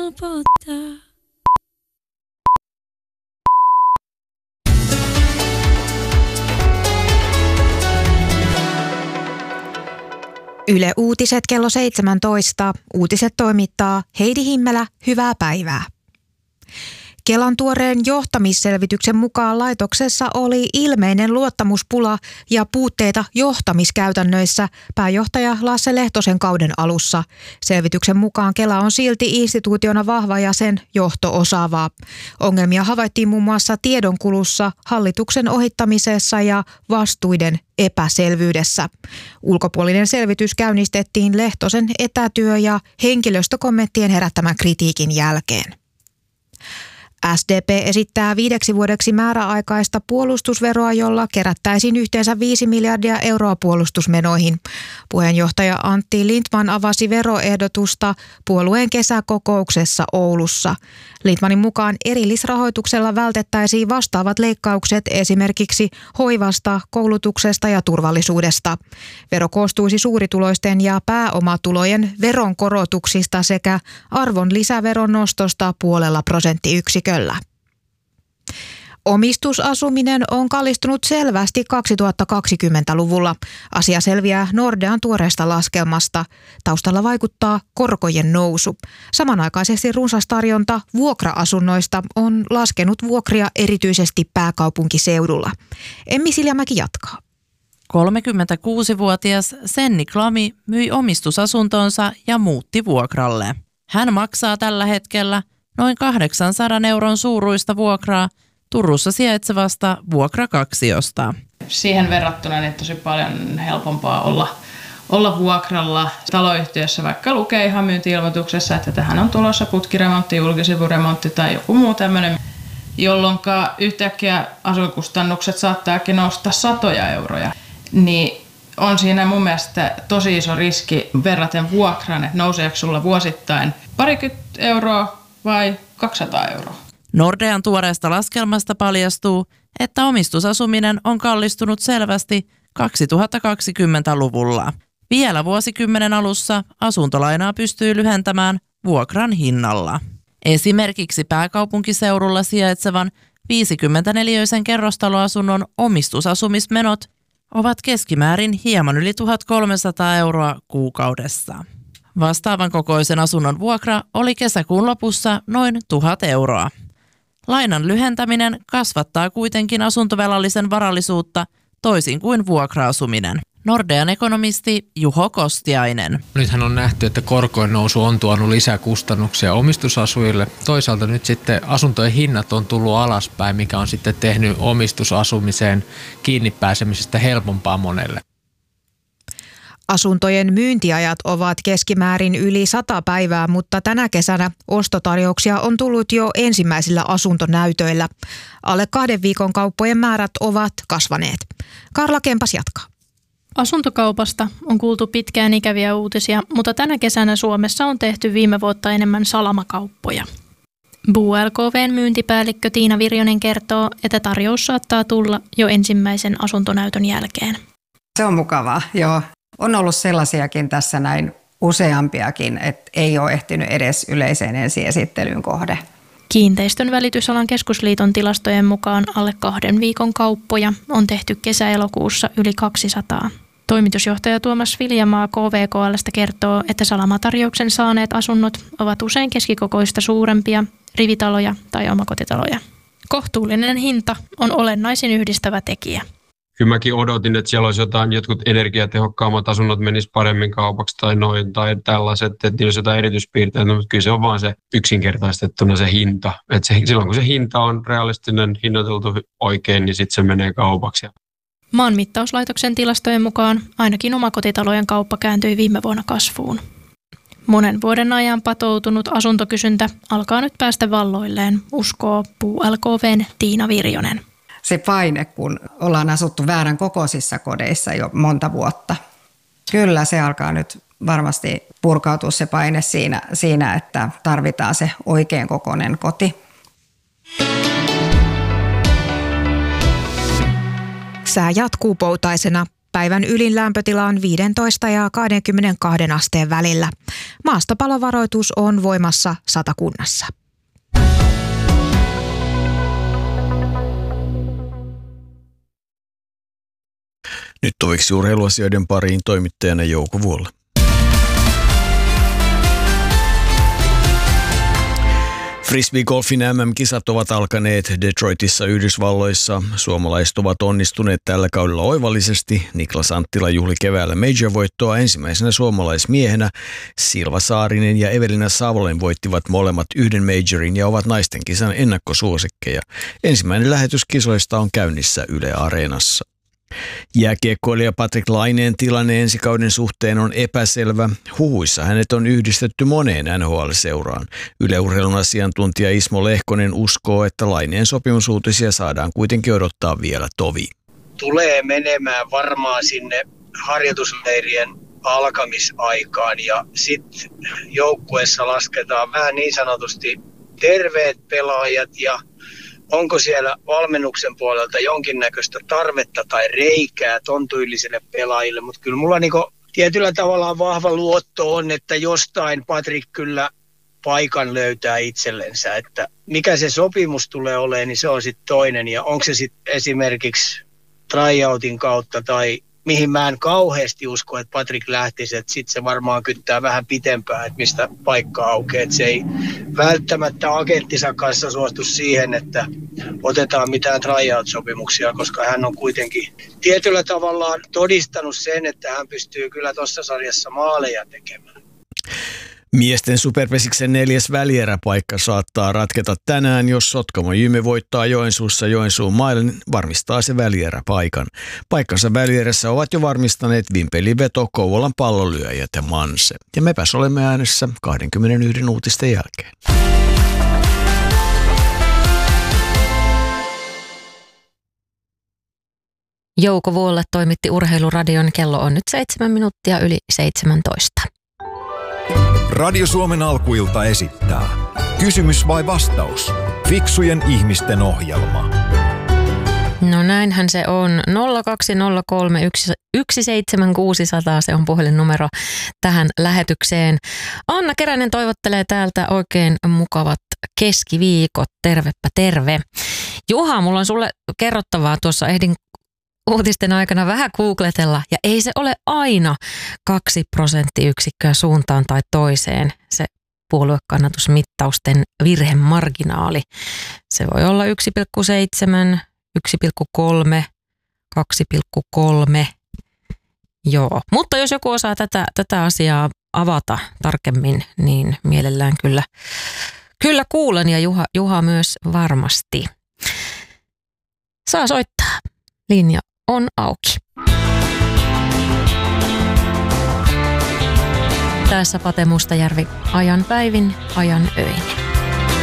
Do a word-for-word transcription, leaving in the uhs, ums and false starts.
helpottaa. Yle Uutiset kello seitsemäntoista. Uutiset toimittaa Heidi Himmelä. Hyvää päivää. Kelan tuoreen johtamisselvityksen mukaan laitoksessa oli ilmeinen luottamuspula ja puutteita johtamiskäytännöissä pääjohtaja Lasse Lehtosen kauden alussa. Selvityksen mukaan Kela on silti instituutiona vahva ja sen johto osaavaa. Ongelmia havaittiin muun muassa tiedonkulussa, hallituksen ohittamisessa ja vastuiden epäselvyydessä. Ulkopuolinen selvitys käynnistettiin Lehtosen etätyö- ja henkilöstökommenttien herättämän kritiikin jälkeen. S D P esittää viideksi vuodeksi määräaikaista puolustusveroa, jolla kerättäisiin yhteensä viisi miljardia euroa puolustusmenoihin. Puheenjohtaja Antti Lindtman avasi veroehdotusta puolueen kesäkokouksessa Oulussa. Lindtmanin mukaan erillisrahoituksella vältettäisiin vastaavat leikkaukset esimerkiksi hoivasta, koulutuksesta ja turvallisuudesta. Vero koostuisi suurituloisten ja pääomatulojen veronkorotuksista sekä arvonlisäveron nostosta puolella prosenttiyksiköllä. Omistusasuminen on kallistunut selvästi kaksituhattakaksikymmentäluvulla. Asia selviää Nordean tuoreesta laskelmasta. Taustalla vaikuttaa korkojen nousu. Samanaikaisesti runsas tarjonta vuokra-asunnoista on laskenut vuokria erityisesti pääkaupunkiseudulla. Emmi Siljamäki jatkaa. kolmekymmentäkuusivuotias Senni Klami myi omistusasuntonsa ja muutti vuokralle. Hän maksaa tällä hetkellä noin kahdeksansadan euron suuruista vuokraa Turussa sijaitsevasta vuokrakaksiosta. Siihen verrattuna niin tosi paljon helpompaa olla, olla vuokralla taloyhtiössä, vaikka lukee ihan myynti-ilmoituksessa, että tähän on tulossa putkiremontti, julkisivuremontti tai joku muu tämmöinen, jolloin yhtäkkiä asuinkustannukset saattaakin nousta satoja euroja. Niin on siinä mun mielestä tosi iso riski verraten vuokraan, että nouseeko sulla vuosittain parikymmentä euroa vai kaksisataa euroa. Nordean tuoreesta laskelmasta paljastuu, että omistusasuminen on kallistunut selvästi kaksituhattakaksikymmentäluvulla. Vielä vuosikymmenen alussa asuntolainaa pystyy lyhentämään vuokran hinnalla. Esimerkiksi pääkaupunkiseudulla sijaitsevan viisikymmentäneliöisen kerrostaloasunnon omistusasumismenot ovat keskimäärin hieman yli tuhatkolmesataa euroa kuukaudessa. Vastaavan kokoisen asunnon vuokra oli kesäkuun lopussa noin tuhat euroa. Lainan lyhentäminen kasvattaa kuitenkin asuntovelallisen varallisuutta toisin kuin vuokra-asuminen. Nordean ekonomisti Juho Kostiainen. Nythän on nähty, että korkojen nousu on tuonut lisää kustannuksia omistusasujille. Toisaalta nyt sitten asuntojen hinnat on tullut alaspäin, mikä on sitten tehnyt omistusasumiseen kiinni pääsemisestä helpompaa monelle. Asuntojen myyntiajat ovat keskimäärin yli sata päivää, mutta tänä kesänä ostotarjouksia on tullut jo ensimmäisillä asuntonäytöillä. Alle kahden viikon kauppojen määrät ovat kasvaneet. Karla Kempas jatkaa. Asuntokaupasta on kuultu pitkään ikäviä uutisia, mutta tänä kesänä Suomessa on tehty viime vuotta enemmän salamakauppoja. B U L K V:n myyntipäällikkö Tiina Virjonen kertoo, että tarjous saattaa tulla jo ensimmäisen asuntonäytön jälkeen. Se on mukavaa, joo. On ollut sellaisiakin tässä näin useampiakin, että ei ole ehtinyt edes yleiseen ensiesittelyyn kohde. Kiinteistön välitysalan keskusliiton tilastojen mukaan alle kahden viikon kauppoja on tehty kesä-elokuussa yli kaksisataa. Toimitusjohtaja Tuomas Viljamaa K V K L:stä kertoo, että salamatarjouksen saaneet asunnot ovat usein keskikokoista suurempia, rivitaloja tai omakotitaloja. Kohtuullinen hinta on olennaisin yhdistävä tekijä. Kyllä mäkin odotin, että siellä olisi jotain, jotkut energiatehokkaammat asunnot menis paremmin kaupaksi tai noin tai tällaiset, että niillä olisi jotain erityispiirteitä, mutta kyllä se on vaan se yksinkertaistettuna se hinta. Että se, silloin kun se hinta on realistinen, hinnoiteltu oikein, niin sitten se menee kaupaksi. Maanmittauslaitoksen tilastojen mukaan ainakin omakotitalojen kauppa kääntyi viime vuonna kasvuun. Monen vuoden ajan patoutunut asuntokysyntä alkaa nyt päästä valloilleen, uskoo B U L K V:n Tiina Virjonen. Se paine, kun ollaan asuttu väärän kokoisissa kodeissa jo monta vuotta. Kyllä se alkaa nyt varmasti purkautua se paine siinä, siinä että tarvitaan se oikein kokoinen koti. Sää jatkuu poutaisena. Päivän ylin lämpötila on viisitoista ja kaksikymmentäkaksi asteen välillä. Maastopalovaroitus on voimassa Satakunnassa. Nyt toiksi urheiluasioiden pariin toimittajana Jouko Vuolla. Frisbee-golfin M M-kisat ovat alkaneet Detroitissa Yhdysvalloissa. Suomalaiset ovat onnistuneet tällä kaudella oivallisesti. Niklas Anttila juhli keväällä major-voittoa ensimmäisenä suomalaismiehenä. Silva Saarinen ja Evelina Savolen voittivat molemmat yhden majorin ja ovat naisten kisan ennakkosuosikkeja. Ensimmäinen lähetys kisoista on käynnissä Yle Areenassa. Jääkiekkoilija Patrik Laineen tilanne ensi kauden suhteen on epäselvä. Huhuissa hänet on yhdistetty moneen N H L-seuraan. Yle Urheilun asiantuntija Ismo Lehkonen uskoo, että Laineen sopimusuutisia saadaan kuitenkin odottaa vielä tovi. Tulee menemään varmaan sinne harjoitusleirien alkamisaikaan ja sitten joukkueessa lasketaan vähän niin sanotusti terveet pelaajat ja onko siellä valmennuksen puolelta jonkinnäköistä tarvetta tai reikää tontuillisille pelaajille, mutta kyllä mulla niinku tietyllä tavalla vahva luotto on, että jostain Patrik kyllä paikan löytää itsellensä, että mikä se sopimus tulee olemaan, niin se on sitten toinen ja onko se sitten esimerkiksi tryoutin kautta tai mihin mä en kauheasti usko, että Patrik lähtisi, että sitten se varmaan kyttää vähän pitempään, että mistä paikka aukeaa. Että se ei välttämättä agenttinsa kanssa suostu siihen, että otetaan mitään tryout-sopimuksia, koska hän on kuitenkin tietyllä tavallaan todistanut sen, että hän pystyy kyllä tuossa sarjassa maaleja tekemään. Miesten Superpesiksen neljäs välieräpaikka saattaa ratketa tänään, jos Sotkamo Jymy voittaa Joensuussa Joensuun Mailen, varmistaa se välieräpaikan. Paikkansa välierässä ovat jo varmistaneet Vimpeli Veto, Kouvolan Pallonlyöjät ja Manse. Ja mepäs olemme äänessä kaksikymmentäyksi uutisten jälkeen. Jouko Vuolle toimitti Urheiluradion. Kello on nyt seitsemän minuuttia yli seitsemäntoista. Radio Suomen alkuilta esittää. Kysymys vai vastaus? Fiksujen ihmisten ohjelma. No näinhän se on. nolla kaksi nolla kolme yksi seitsemän kuusi nolla nolla, se on puhelinnumero tähän lähetykseen. Anna Keränen toivottelee täältä oikein mukavat keskiviikot. Tervepä terve. Juha, mulla on sulle kerrottavaa. Tuossa ehdin uutisten aikana vähän googletella, ja ei se ole aina kaksi prosenttiyksikköä suuntaan tai toiseen se puoluekannatusmittausten virhemarginaali. Se voi olla yksi pilkku seitsemän, yksi pilkku kolme, kaksi pilkku kolme. Joo, mutta jos joku osaa tätä, tätä asiaa avata tarkemmin, niin mielellään kyllä, kyllä kuulen, ja Juha, Juha myös varmasti. Saa soittaa. Linja on auki. Tässä Pate Mustajärvi, ajan päivin, ajan öin.